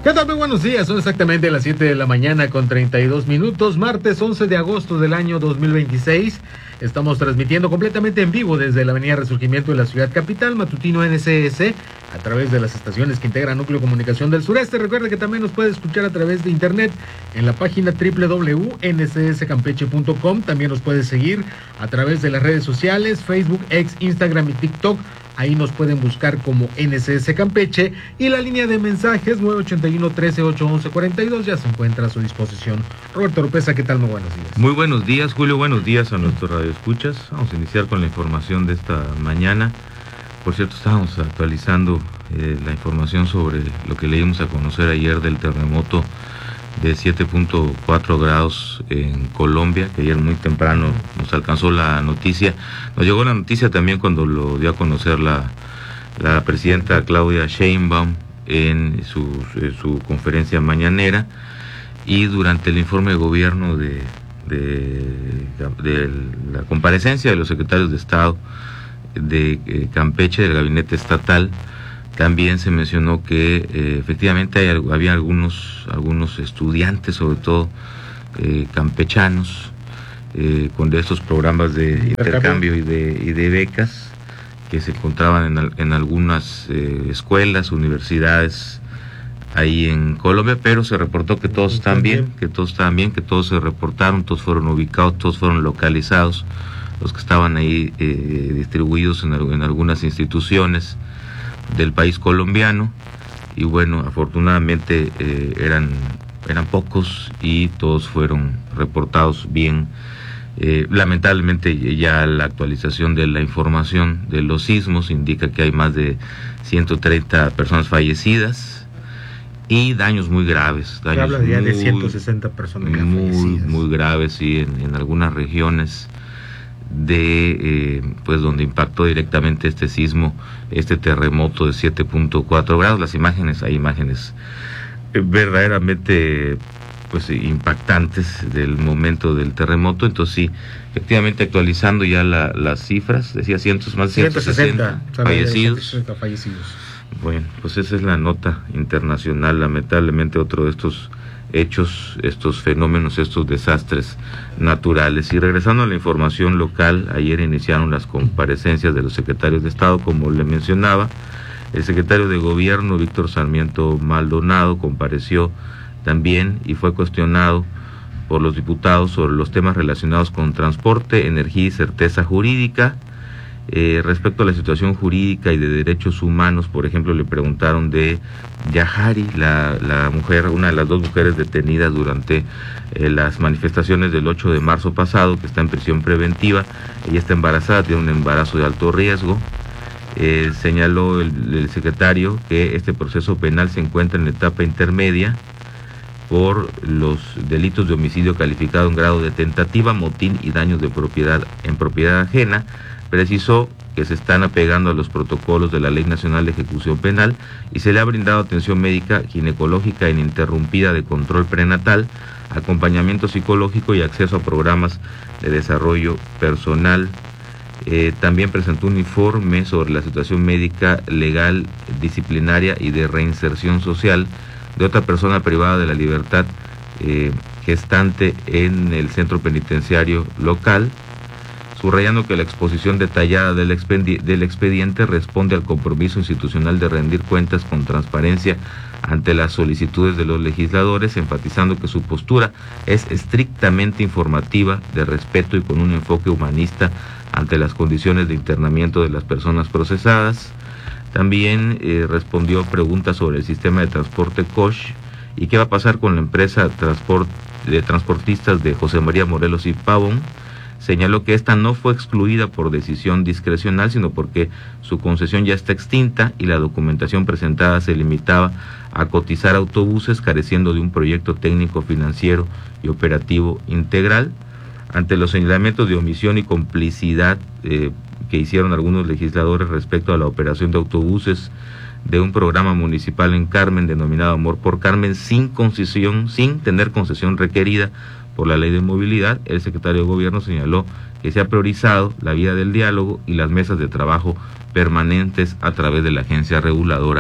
¿Qué tal? Muy buenos días, son exactamente las 7 de la mañana con 32 minutos, martes 11 de agosto del año 2026. Estamos transmitiendo completamente en vivo desde la avenida Resurgimiento de la ciudad capital, matutino NCS, a través de las estaciones que integran Núcleo Comunicación del Sureste. Recuerde que también nos puede escuchar a través de internet en la página www.ncscampeche.com. También nos puede seguir a través de las redes sociales, Facebook, X, Instagram y TikTok. Ahí nos pueden buscar como NCS Campeche, y la línea de mensajes 981-13-811-42 ya se encuentra a su disposición. Roberto Oropeza, ¿qué tal? Muy buenos días. Muy buenos días, Julio. Buenos días a nuestros radioescuchas. Vamos a iniciar con la información de esta mañana. Por cierto, estábamos actualizando la información sobre lo que leímos a conocer ayer del terremoto de 7.4 grados en Colombia, que ayer muy temprano nos alcanzó la noticia. Nos llegó la noticia también cuando lo dio a conocer la presidenta Claudia Sheinbaum en su conferencia mañanera, y durante el informe de gobierno de la comparecencia de los secretarios de Estado de Campeche, del gabinete estatal. También se mencionó que efectivamente había algunos estudiantes, sobre todo campechanos, con estos programas de intercambio y de becas, que se encontraban en algunas escuelas, universidades ahí en Colombia, pero se reportó que todos estaban bien, que todos se reportaron, todos fueron ubicados, todos fueron localizados, los que estaban ahí distribuidos en algunas instituciones del país colombiano. Y bueno, afortunadamente eran pocos y todos fueron reportados bien. Lamentablemente ya la actualización de la información de los sismos indica que hay más de 130 personas fallecidas y daños muy graves. Se habla ya de 160 personas ya fallecidas. Muy graves, sí, en algunas regiones pues donde impactó directamente este sismo, este terremoto de 7.4 grados. Hay imágenes verdaderamente pues impactantes del momento del terremoto. Entonces sí, efectivamente actualizando ya las cifras, decía más de 160 fallecidos. Bueno, pues esa es la nota internacional. Lamentablemente otro de estos hechos, estos fenómenos, estos desastres naturales. Y regresando a la información local, ayer iniciaron las comparecencias de los secretarios de Estado, como le mencionaba. El secretario de Gobierno, Víctor Sarmiento Maldonado, compareció también y fue cuestionado por los diputados sobre los temas relacionados con transporte, energía y certeza jurídica. Respecto a la situación jurídica y de derechos humanos, por ejemplo, le preguntaron de Yahari, la mujer, una de las dos mujeres detenidas durante las manifestaciones del 8 de marzo pasado, que está en prisión preventiva. Ella está embarazada, tiene un embarazo de alto riesgo. Señaló el secretario que este proceso penal se encuentra en la etapa intermedia por los delitos de homicidio calificado en grado de tentativa, motín y daños de propiedad en propiedad ajena. Precisó que se están apegando a los protocolos de la Ley Nacional de Ejecución Penal y se le ha brindado atención médica ginecológica ininterrumpida de control prenatal, acompañamiento psicológico y acceso a programas de desarrollo personal. También presentó un informe sobre la situación médica, legal, disciplinaria y de reinserción social de otra persona privada de la libertad gestante en el centro penitenciario local, subrayando que la exposición detallada del expediente responde al compromiso institucional de rendir cuentas con transparencia ante las solicitudes de los legisladores, enfatizando que su postura es estrictamente informativa, de respeto y con un enfoque humanista ante las condiciones de internamiento de las personas procesadas. También respondió preguntas sobre el sistema de transporte COSH y qué va a pasar con la empresa de transportistas de José María Morelos y Pavón. Señaló que esta no fue excluida por decisión discrecional, sino porque su concesión ya está extinta y la documentación presentada se limitaba a cotizar autobuses, careciendo de un proyecto técnico, financiero y operativo integral. Ante los señalamientos de omisión y complicidad que hicieron algunos legisladores respecto a la operación de autobuses de un programa municipal en Carmen denominado Amor por Carmen, sin tener concesión requerida por la Ley de Movilidad, el secretario de Gobierno señaló que se ha priorizado la vía del diálogo y las mesas de trabajo permanentes a través de la agencia reguladora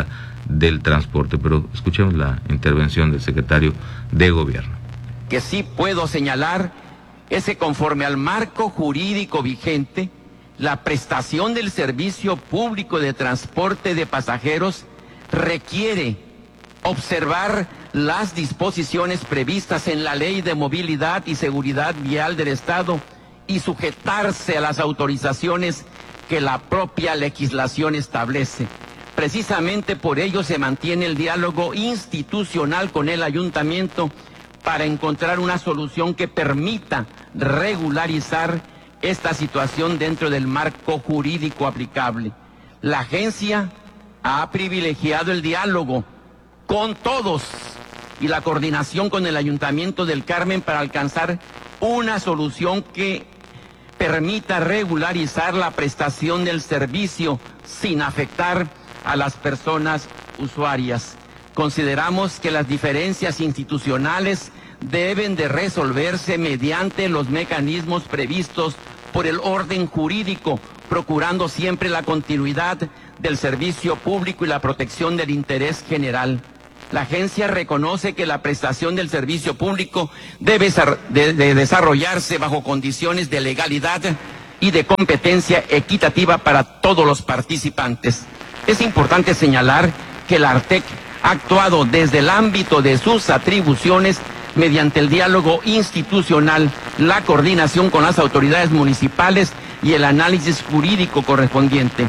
del transporte. Pero escuchemos la intervención del secretario de Gobierno. Que sí puedo señalar es que conforme al marco jurídico vigente, la prestación del servicio público de transporte de pasajeros requiere observar las disposiciones previstas en la Ley de Movilidad y Seguridad Vial del Estado y sujetarse a las autorizaciones que la propia legislación establece. Precisamente por ello se mantiene el diálogo institucional con el ayuntamiento para encontrar una solución que permita regularizar esta situación dentro del marco jurídico aplicable. La agencia ha privilegiado el diálogo con todos y la coordinación con el Ayuntamiento del Carmen para alcanzar una solución que permita regularizar la prestación del servicio sin afectar a las personas usuarias. Consideramos que las diferencias institucionales deben de resolverse mediante los mecanismos previstos por el orden jurídico, procurando siempre la continuidad del servicio público y la protección del interés general. La agencia reconoce que la prestación del servicio público debe de desarrollarse bajo condiciones de legalidad y de competencia equitativa para todos los participantes. Es importante señalar que la ARTEC ha actuado desde el ámbito de sus atribuciones mediante el diálogo institucional, la coordinación con las autoridades municipales y el análisis jurídico correspondiente.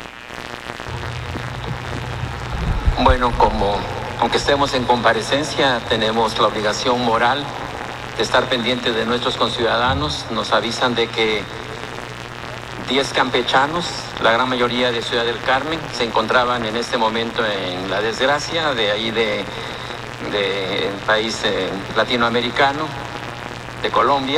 Bueno, aunque estemos en comparecencia, tenemos la obligación moral de estar pendiente de nuestros conciudadanos. Nos avisan de que 10 campechanos, la gran mayoría de Ciudad del Carmen, se encontraban en este momento en la desgracia de ahí del país latinoamericano, de Colombia.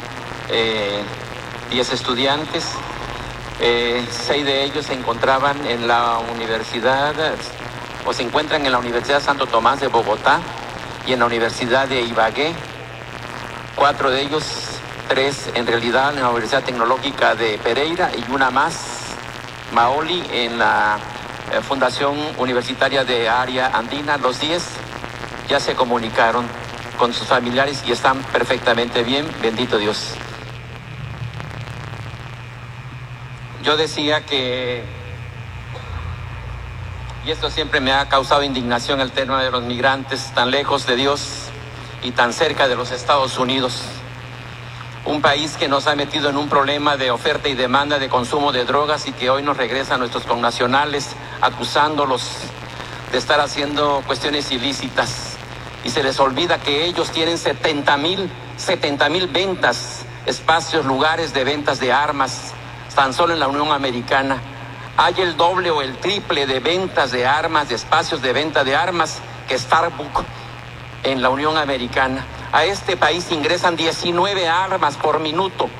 10 estudiantes, 6 de ellos se encontraban en la universidad, o se encuentran en la Universidad Santo Tomás de Bogotá y en la Universidad de Ibagué. 4 de ellos, 3 en realidad en la Universidad Tecnológica de Pereira y una más, Maoli, en la Fundación Universitaria de Área Andina. Los 10 ya se comunicaron con sus familiares y están perfectamente bien, bendito Dios. Yo decía que, y esto siempre me ha causado indignación, el tema de los migrantes, tan lejos de Dios y tan cerca de los Estados Unidos. Un país que nos ha metido en un problema de oferta y demanda de consumo de drogas y que hoy nos regresa a nuestros connacionales acusándolos de estar haciendo cuestiones ilícitas. Y se les olvida que ellos tienen 70,000 ventas, espacios, lugares de ventas de armas, tan solo en la Unión Americana. Hay el doble o el triple de ventas de armas, de espacios de venta de armas, que Starbucks en la Unión Americana. A este país ingresan 19 armas por minuto.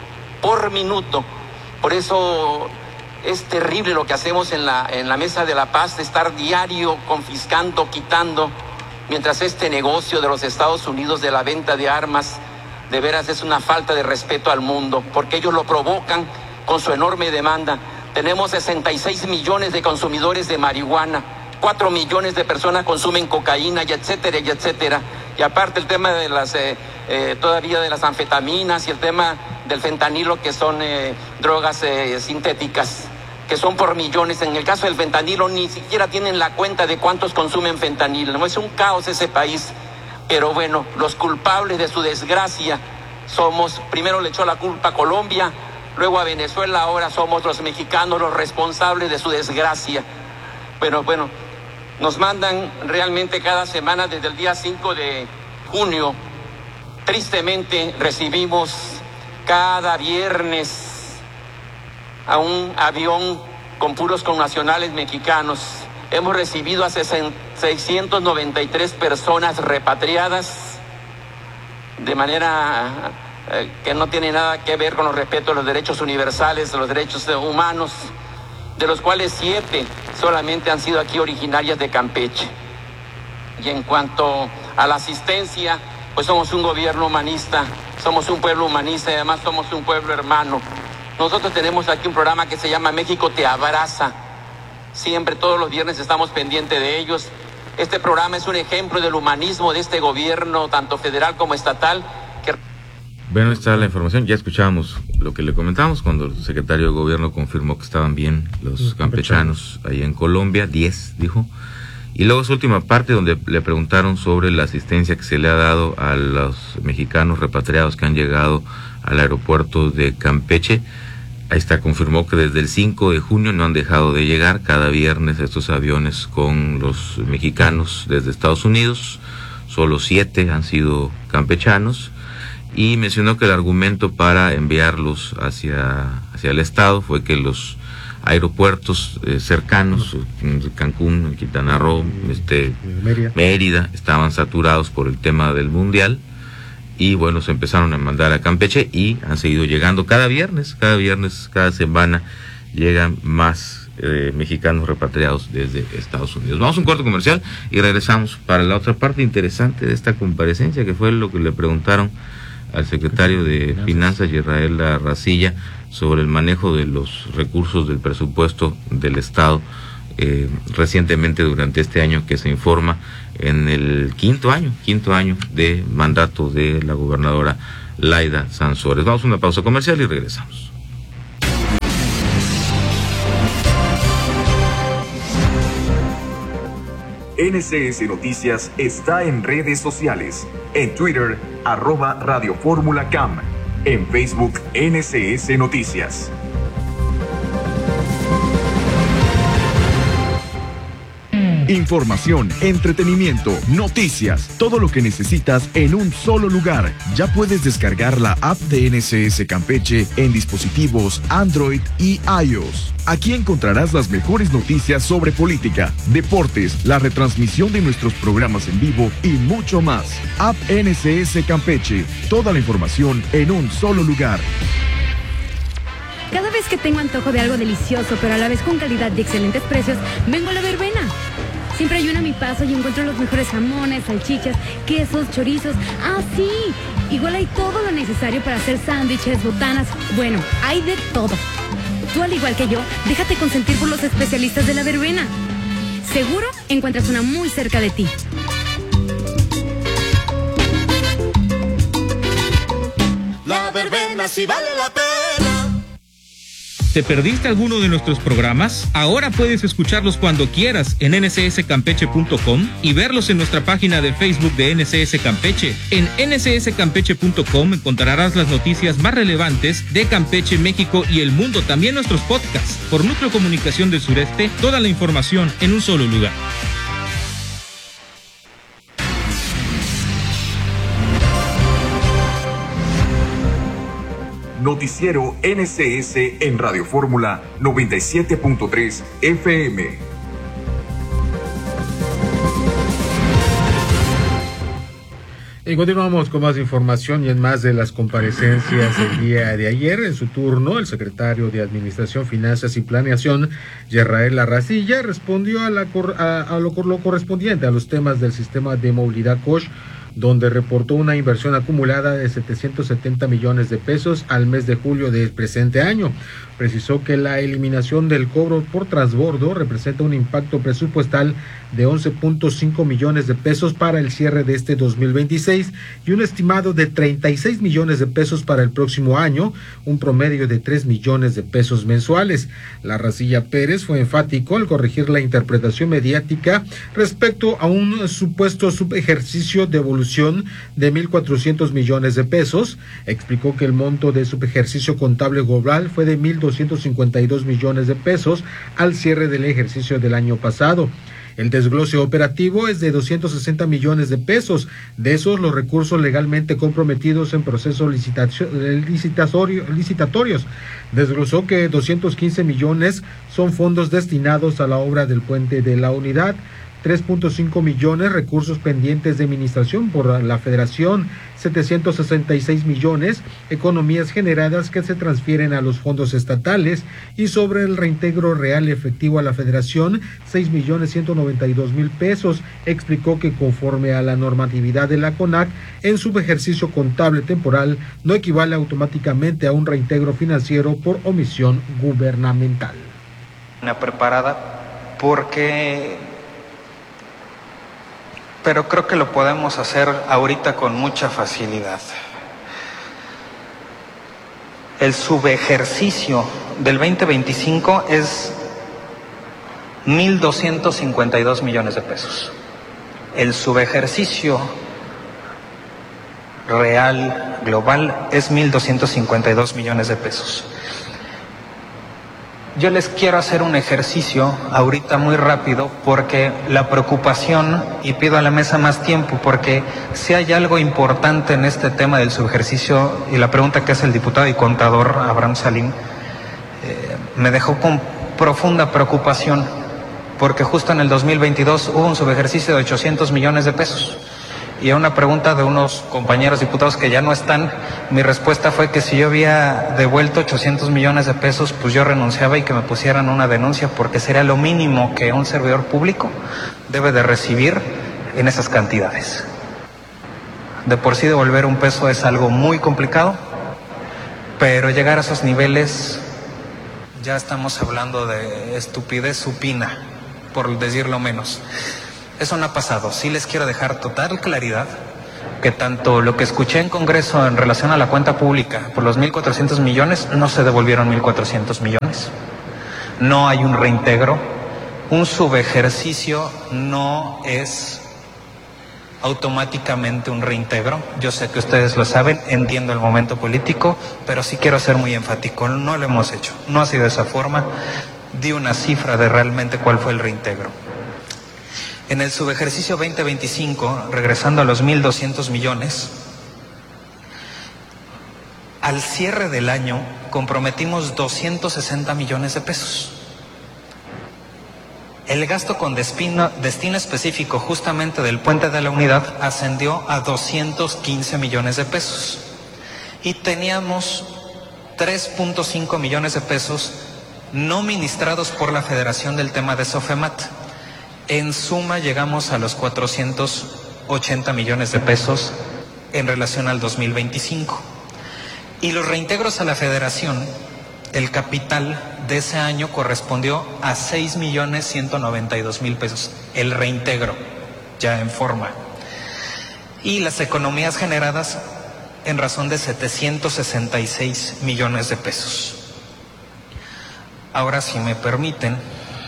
Por eso es terrible lo que hacemos en la Mesa de la Paz, de estar diario confiscando, quitando, mientras este negocio de los Estados Unidos de la venta de armas, de veras es una falta de respeto al mundo, porque ellos lo provocan con su enorme demanda. Tenemos 66 millones de consumidores de marihuana, 4 millones de personas consumen cocaína, y etcétera, y etcétera. Y aparte el tema de las todavía de las anfetaminas y el tema del fentanilo, que son drogas sintéticas, que son por millones. En el caso del fentanilo ni siquiera tienen la cuenta de cuántos consumen fentanilo. No, es un caos ese país. Pero bueno, los culpables de su desgracia somos, primero le echó la culpa a Colombia, luego a Venezuela, ahora somos los mexicanos los responsables de su desgracia. Pero bueno, nos mandan realmente cada semana desde el día 5 de junio. Tristemente recibimos cada viernes a un avión con puros connacionales mexicanos. Hemos recibido a 693 personas repatriadas de manera que no tiene nada que ver con los respetos a los derechos universales, los derechos humanos, de los cuales 7 solamente han sido aquí originarias de Campeche. Y en cuanto a la asistencia, pues somos un gobierno humanista, somos un pueblo humanista y además somos un pueblo hermano. Nosotros tenemos aquí un programa que se llama México Te Abraza. Siempre, todos los viernes estamos pendientes de ellos. Este programa es un ejemplo del humanismo de este gobierno, tanto federal como estatal. Bueno, está la información. Ya escuchábamos lo que le comentamos cuando el secretario de Gobierno confirmó que estaban bien los campechanos ahí en Colombia, 10, dijo. Y luego su última parte, donde le preguntaron sobre la asistencia que se le ha dado a los mexicanos repatriados que han llegado al aeropuerto de Campeche. Ahí está, confirmó que desde el 5 de junio no han dejado de llegar cada viernes estos aviones con los mexicanos desde Estados Unidos. Solo 7 han sido campechanos. Y mencionó que el argumento para enviarlos hacia el estado fue que los aeropuertos cercanos, Cancún, Quintana Roo, Mérida, estaban saturados por el tema del mundial. Y bueno, se empezaron a mandar a Campeche y han seguido llegando cada viernes, cada semana llegan más mexicanos repatriados desde Estados Unidos. Vamos a un corte comercial y regresamos para la otra parte interesante de esta comparecencia, que fue lo que le preguntaron al secretario de Finanzas, Israel Arracilla, sobre el manejo de los recursos del presupuesto del Estado recientemente durante este año que se informa en el quinto año de mandato de la gobernadora Laida Sansores. Vamos a una pausa comercial y regresamos. NCS Noticias está en redes sociales. En Twitter, @Radio Fórmula CAM. En Facebook, NCS Noticias. Información, entretenimiento, noticias, todo lo que necesitas en un solo lugar. Ya puedes descargar la app de NCS Campeche en dispositivos Android y iOS. Aquí encontrarás las mejores noticias sobre política, deportes, la retransmisión de nuestros programas en vivo y mucho más. App NCS Campeche, toda la información en un solo lugar. Cada vez que tengo antojo de algo delicioso, pero a la vez con calidad y excelentes precios, vengo a La Verbena. Siempre hay uno a mi paso y encuentro los mejores jamones, salchichas, quesos, chorizos. ¡Ah, sí! Igual hay todo lo necesario para hacer sándwiches, botanas. Bueno, hay de todo. Tú, al igual que yo, déjate consentir por los especialistas de La Verbena. Seguro encuentras una muy cerca de ti. La Verbena sí vale la pena. ¿Te perdiste alguno de nuestros programas? Ahora puedes escucharlos cuando quieras en ncscampeche.com y verlos en nuestra página de Facebook de NCS Campeche. En ncscampeche.com encontrarás las noticias más relevantes de Campeche, México y el mundo, también nuestros podcasts. Por Núcleo Comunicación del Sureste, toda la información en un solo lugar. Noticiero NCS en Radio Fórmula 97.3 FM. Y continuamos con más información y en más de las comparecencias el día de ayer. En su turno, el secretario de Administración, Finanzas y Planeación, Israel Arracilla, respondió a lo correspondiente a los temas del sistema de movilidad COSH, donde reportó una inversión acumulada de 770 millones de pesos al mes de julio del presente año. Precisó que la eliminación del cobro por transbordo representa un impacto presupuestal de 11.5 millones de pesos para el cierre de este 2026 y un estimado de 36 millones de pesos para el próximo año, un promedio de 3 millones de pesos mensuales. Arracilla Pérez fue enfático al corregir la interpretación mediática respecto a un supuesto subejercicio de evolución de 1.400 millones de pesos. Explicó que el monto de subejercicio contable global fue de 1.252 millones de pesos al cierre del ejercicio del año pasado. El desglose operativo es de 260 millones de pesos. De esos, los recursos legalmente comprometidos en procesos licitatorios. Desglosó que 215 millones son fondos destinados a la obra del puente de la Unidad, 3.5 millones recursos pendientes de administración por la Federación, 766 millones economías generadas que se transfieren a los fondos estatales y sobre el reintegro real efectivo a la Federación, 6.192.000 pesos. Explicó que conforme a la normatividad de la CONAC, en su ejercicio contable temporal no equivale automáticamente a un reintegro financiero por omisión gubernamental. Una preparada pero creo que lo podemos hacer ahorita con mucha facilidad. El subejercicio del 2025 es 1,252 millones de pesos. El subejercicio real, global, es 1,252 millones de pesos. Yo les quiero hacer un ejercicio ahorita muy rápido porque la preocupación, y pido a la mesa más tiempo, porque si hay algo importante en este tema del subejercicio, y la pregunta que hace el diputado y contador Abraham Salim, me dejó con profunda preocupación, porque justo en el 2022 hubo un subejercicio de 800 millones de pesos. Y a una pregunta de unos compañeros diputados que ya no están, mi respuesta fue que si yo había devuelto 800 millones de pesos, pues yo renunciaba y que me pusieran una denuncia, porque sería lo mínimo que un servidor público debe de recibir en esas cantidades. De por sí devolver un peso es algo muy complicado, pero llegar a esos niveles ya estamos hablando de estupidez supina, por decirlo menos. Eso no ha pasado. Sí les quiero dejar total claridad que tanto lo que escuché en Congreso en relación a la cuenta pública por los 1,400 millones, no se devolvieron 1,400 millones. No hay un reintegro. Un subejercicio no es automáticamente un reintegro. Yo sé que ustedes lo saben, entiendo el momento político, pero sí quiero ser muy enfático. No lo hemos hecho. No ha sido de esa forma. Di una cifra de realmente cuál fue el reintegro. En el subejercicio 2025, regresando a los 1,200 millones, al cierre del año comprometimos 260 millones de pesos. El gasto con destino específico justamente del Puente de la Unidad ascendió a 215 millones de pesos. Y teníamos 3.5 millones de pesos no ministrados por la Federación del tema de Sofemat. En suma llegamos a los 480 millones de pesos en relación al 2025. Y los reintegros a la Federación, el capital de ese año correspondió a 6,192,000 pesos. El reintegro, ya en forma. Y las economías generadas en razón de 766 millones de pesos. Ahora, si me permiten.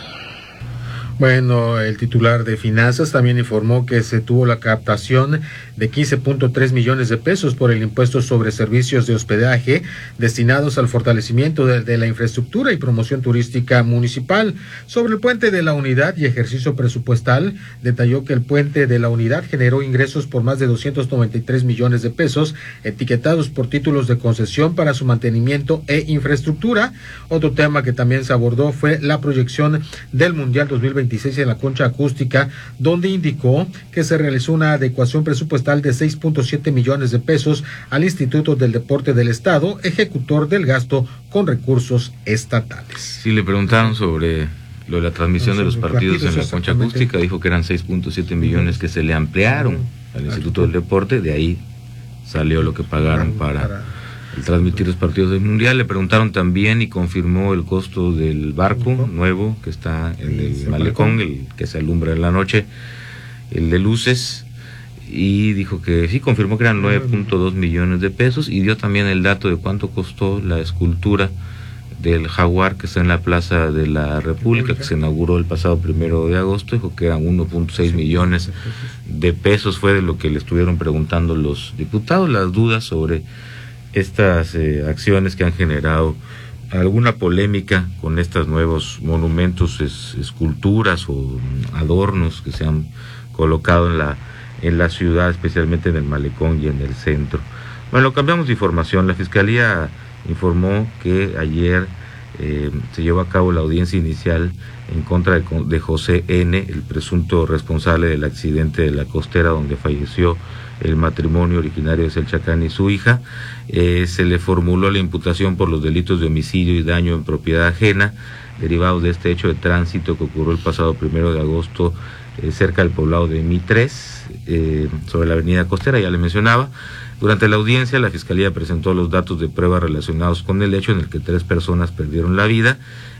Bueno, el titular de Finanzas también informó que se tuvo la captación de 15.3 millones de pesos por el impuesto sobre servicios de hospedaje destinados al fortalecimiento de la infraestructura y promoción turística municipal. Sobre el Puente de la Unidad y ejercicio presupuestal, detalló que el Puente de la Unidad generó ingresos por más de 293 millones de pesos, etiquetados por títulos de concesión para su mantenimiento e infraestructura. Otro tema que también se abordó fue la proyección del Mundial 2026 en la concha acústica, donde indicó que se realizó una adecuación presupuestal de 6.7 millones de pesos al Instituto del Deporte del Estado, ejecutor del gasto con recursos estatales. Sí, le preguntaron sobre lo de la transmisión de los partidos en la concha acústica, dijo que eran 6.7 millones que se le ampliaron al Instituto del Deporte, de ahí salió lo que pagaron para el transmitir los partidos del Mundial. Le preguntaron también y confirmó el costo del barco nuevo que está en el malecón, el que se alumbra en la noche, el de luces, y dijo que sí, confirmó que eran 9.2 millones de pesos, y dio también el dato de cuánto costó la escultura del jaguar que está en la Plaza de la República, que se inauguró el pasado 1 de agosto, dijo que eran 1.6 millones de pesos, fue de lo que le estuvieron preguntando los diputados, las dudas sobre estas acciones que han generado alguna polémica con estos nuevos monumentos, esculturas o adornos que se han colocado en la ciudad, especialmente en el malecón y en el centro. Bueno, cambiamos de información. La Fiscalía informó que ayer se llevó a cabo la audiencia inicial en contra de José N., el presunto responsable del accidente de la costera donde falleció el matrimonio originario de Selchacán y su hija. Se le formuló la imputación por los delitos de homicidio y daño en propiedad ajena derivados de este hecho de tránsito que ocurrió el pasado 1 de agosto cerca del poblado de Mitres, sobre la avenida Costera, ya le mencionaba. Durante la audiencia, la Fiscalía presentó los datos de prueba relacionados con el hecho en el que 3 personas perdieron la vida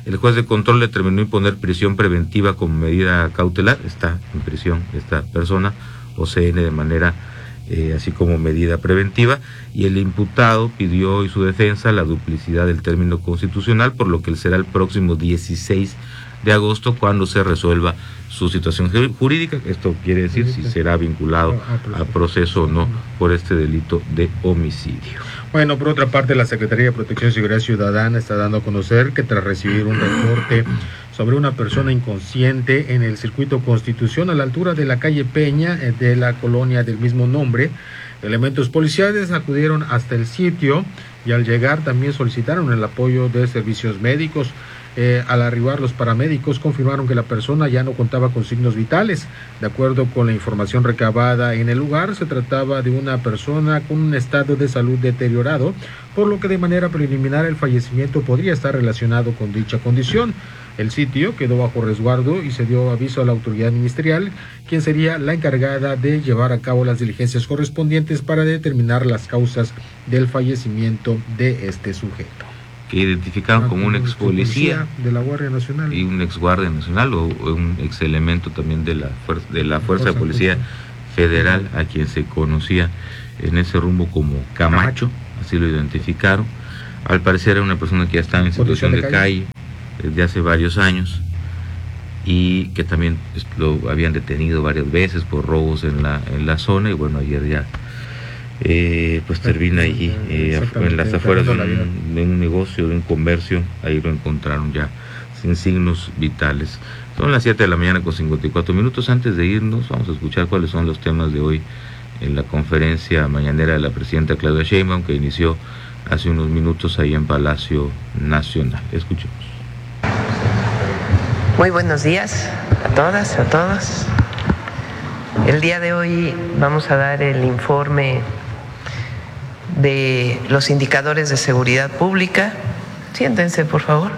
El juez de control determinó imponer prisión preventiva como medida cautelar, está en prisión esta persona, OCN de manera así como medida preventiva, y el imputado pidió y su defensa la duplicidad del término constitucional, por lo que será el próximo 16 de agosto cuando se resuelva su situación jurídica. Esto quiere decir si será vinculado a proceso o no por este delito de homicidio. Bueno, por otra parte, la Secretaría de Protección y Seguridad Ciudadana está dando a conocer que tras recibir un reporte sobre una persona inconsciente en el circuito Constitución a la altura de la calle Peña de la colonia del mismo nombre, elementos policiales acudieron hasta el sitio y al llegar también solicitaron el apoyo de servicios médicos. Al arribar, los paramédicos confirmaron que la persona ya no contaba con signos vitales. De acuerdo con la información recabada en el lugar, se trataba de una persona con un estado de salud deteriorado, por lo que de manera preliminar el fallecimiento podría estar relacionado con dicha condición. El sitio quedó bajo resguardo y se dio aviso a la autoridad ministerial, quien sería la encargada de llevar a cabo las diligencias correspondientes para determinar las causas del fallecimiento de este sujeto. Que identificaron como un ex policía de la Guardia Nacional y un ex Guardia Nacional o un ex elemento también de la Fuerza de Policía Federal, a quien se conocía en ese rumbo como Camacho, así lo identificaron. Al parecer era una persona que ya estaba en situación de calle desde hace varios años y que también lo habían detenido varias veces por robos en la zona, y bueno, ayer ya pues termina allí en las afueras de un negocio, de un comercio. Ahí lo encontraron ya sin signos vitales. Son las 7 de la mañana con 54 minutos. Antes de irnos, vamos a escuchar cuáles son los temas de hoy en la conferencia mañanera de la presidenta Claudia Sheinbaum, que inició hace unos minutos ahí en Palacio Nacional. Escuchemos. Muy buenos días a todas, a todos. El día de hoy vamos a dar el informe de los indicadores de seguridad pública. Siéntense, por favor.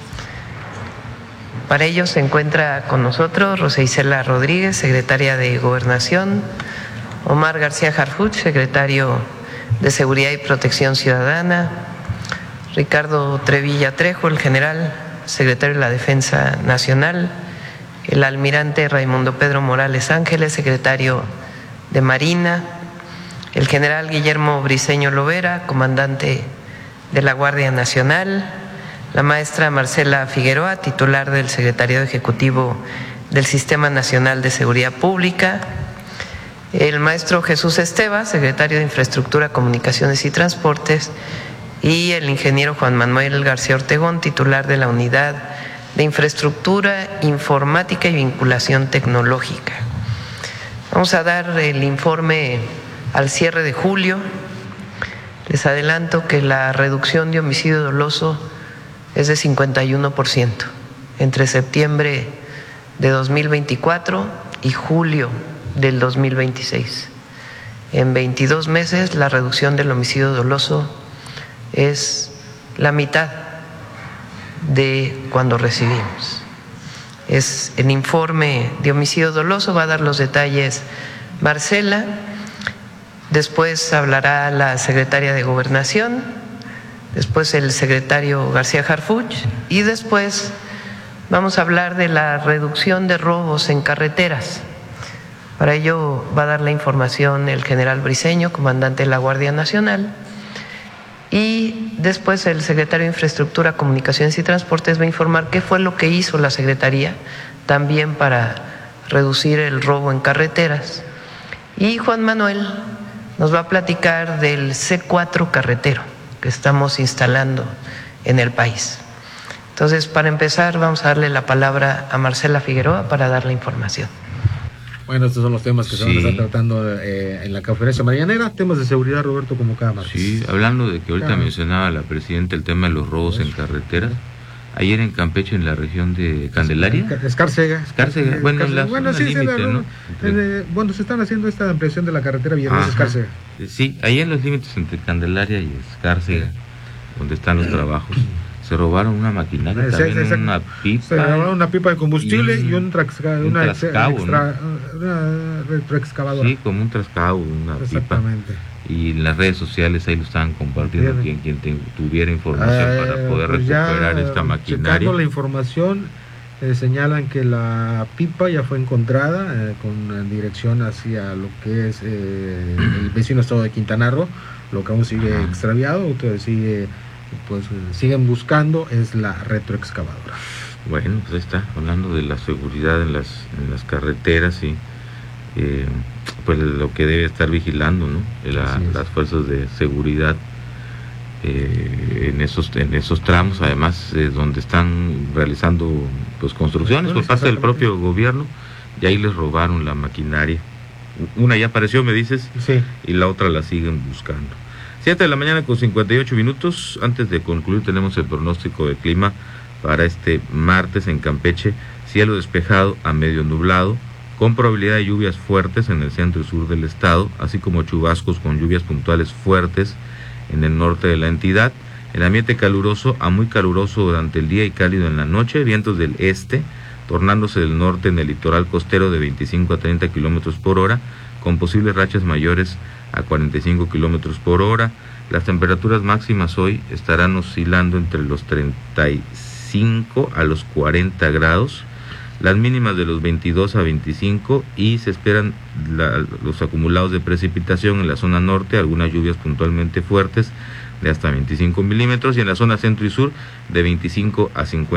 Para ello se encuentra con nosotros Rosa Isela Rodríguez, secretaria de Gobernación, Omar García Harfuch, secretario de Seguridad y Protección Ciudadana, Ricardo Trevilla Trejo, el general, secretario de la Defensa Nacional, el almirante Raimundo Pedro Morales Ángeles, secretario de Marina, el general Guillermo Briceño Lovera, comandante de la Guardia Nacional, la maestra Marcela Figueroa, titular del Secretariado Ejecutivo del Sistema Nacional de Seguridad Pública, el maestro Jesús Esteva, secretario de Infraestructura, Comunicaciones y Transportes, y el ingeniero Juan Manuel García Ortegón, titular de la Unidad de Infraestructura, Informática y Vinculación Tecnológica. Vamos a dar el informe al cierre de julio. Les adelanto que la reducción de homicidio doloso es de 51% entre septiembre de 2024 y julio del 2026. En 22 meses la reducción del homicidio doloso es la mitad de cuando recibimos. Es el informe de homicidio doloso, va a dar los detalles Marcela, después hablará la secretaria de Gobernación, después el secretario García Harfuch, y después vamos a hablar de la reducción de robos en carreteras. Para ello va a dar la información el general Briceño, comandante de la Guardia Nacional, y después el secretario de Infraestructura, Comunicaciones y Transportes va a informar qué fue lo que hizo la Secretaría también para reducir el robo en carreteras. Y Juan Manuel nos va a platicar del C4 carretero que estamos instalando en el país. Entonces, para empezar, vamos a darle la palabra a Marcela Figueroa para dar la información. Bueno, estos son los temas que se van a estar tratando en la conferencia mañanera. Temas de seguridad, Roberto, como cada martes. Sí, hablando de que ahorita mencionaba la presidenta el tema de los robos en carreteras. Ayer en Campeche, en la región de Candelaria. Escárcega. Bueno, sí, ¿no? Bueno, se están haciendo esta ampliación de la carretera Villanueva-Escárcega. Sí, ahí en los límites entre Candelaria y Escárcega, donde están los trabajos, Se robaron una maquinaria, también una pipa. Se robaron una pipa de combustible y una retroexcavadora. Sí, como un trascabo, una pipa. Y en las redes sociales ahí lo estaban compartiendo quien tuviera información para poder recuperar esta maquinaria. Checando la información, señalan que la pipa ya fue encontrada con dirección hacia lo que es el vecino estado de Quintana Roo, lo que aún sigue extraviado, entonces siguen buscando es la retroexcavadora. Bueno, pues ahí está, hablando de la seguridad en las carreteras y pues lo que debe estar vigilando, ¿no? Las fuerzas de seguridad en esos tramos, además donde están realizando pues construcciones por parte del propio gobierno, y ahí les robaron la maquinaria. Una ya apareció, me dices, y la otra la siguen buscando. 7 de la mañana con 58 minutos. Antes de concluir, tenemos el pronóstico de clima para este martes en Campeche. Cielo despejado a medio nublado, con probabilidad de lluvias fuertes en el centro y sur del estado, así como chubascos con lluvias puntuales fuertes en el norte de la entidad. El ambiente caluroso a muy caluroso durante el día y cálido en la noche. Vientos del este, tornándose del norte en el litoral costero de 25 a 30 kilómetros por hora, con posibles rachas mayores a 45 kilómetros por hora. Las temperaturas máximas hoy estarán oscilando entre los 35 a los 40 grados, las mínimas de los 22 a 25, y se esperan los acumulados de precipitación en la zona norte, algunas lluvias puntualmente fuertes de hasta 25 milímetros, y en la zona centro y sur de 25 a 50.